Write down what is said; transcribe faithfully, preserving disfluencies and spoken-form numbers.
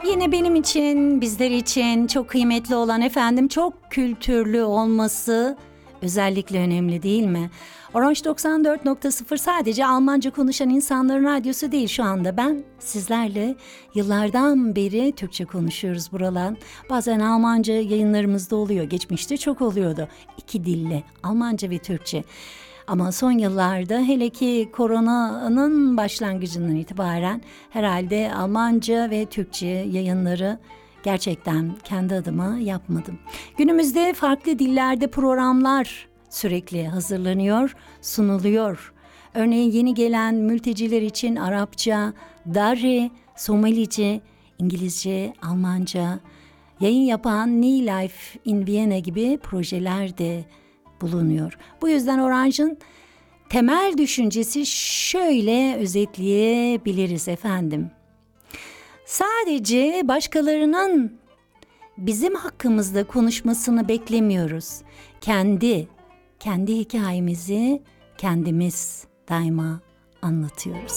Yine benim için, bizler için çok kıymetli olan efendim çok kültürlü olması özellikle önemli değil mi? Orange doksan dört nokta sıfır sadece Almanca konuşan insanların radyosu değil şu anda. Ben sizlerle yıllardan beri Türkçe konuşuyoruz buradan. Bazen Almanca yayınlarımızda oluyor. Geçmişte çok oluyordu. İki dille Almanca ve Türkçe. Ama son yıllarda hele ki koronanın başlangıcından itibaren herhalde Almanca ve Türkçe yayınları gerçekten kendi adıma yapmadım. Günümüzde farklı dillerde programlar sürekli hazırlanıyor, sunuluyor. Örneğin yeni gelen mülteciler için Arapça, Dari, Somalice, İngilizce, Almanca, yayın yapan New Life in Vienna gibi projeler de bulunuyor. Bu yüzden Orange'ın temel düşüncesi şöyle özetleyebiliriz efendim. Sadece başkalarının bizim hakkımızda konuşmasını beklemiyoruz. Kendi, kendi hikayemizi kendimiz daima anlatıyoruz.